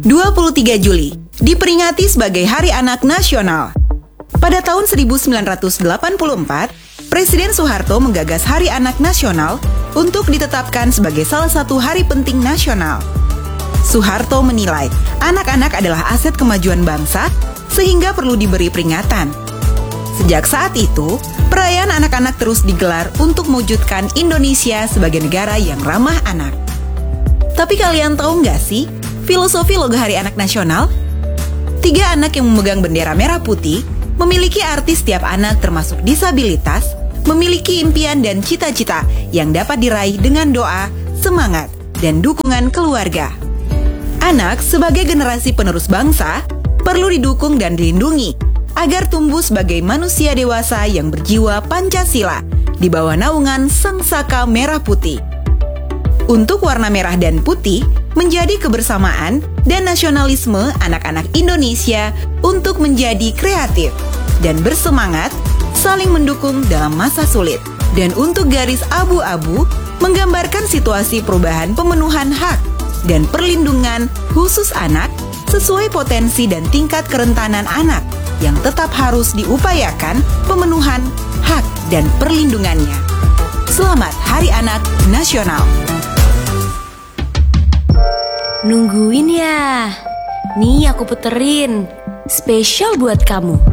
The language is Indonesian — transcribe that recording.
23 Juli diperingati sebagai Hari Anak Nasional. Pada tahun 1984, Presiden Soeharto menggagas Hari Anak Nasional untuk ditetapkan sebagai salah satu hari penting nasional. Soeharto menilai anak-anak adalah aset kemajuan bangsa sehingga perlu diberi peringatan. Sejak saat itu, perayaan anak-anak terus digelar untuk mewujudkan Indonesia sebagai negara yang ramah anak. Tapi kalian tahu nggak sih filosofi logo Hari Anak Nasional? 3 anak yang memegang bendera merah putih memiliki arti setiap anak termasuk disabilitas, memiliki impian dan cita-cita yang dapat diraih dengan doa, semangat, dan dukungan keluarga. Anak sebagai generasi penerus bangsa perlu didukung dan dilindungi agar tumbuh sebagai manusia dewasa yang berjiwa Pancasila di bawah naungan Sang Saka Merah Putih. Untuk warna merah dan putih menjadi kebersamaan dan nasionalisme anak-anak Indonesia untuk menjadi kreatif dan bersemangat saling mendukung dalam masa sulit. Dan untuk garis abu-abu menggambarkan situasi perubahan pemenuhan hak dan perlindungan khusus anak sesuai potensi dan tingkat kerentanan anak yang tetap harus diupayakan pemenuhan hak dan perlindungannya. Selamat Hari Anak Nasional. Nungguin ya? Nih aku puterin, spesial buat kamu.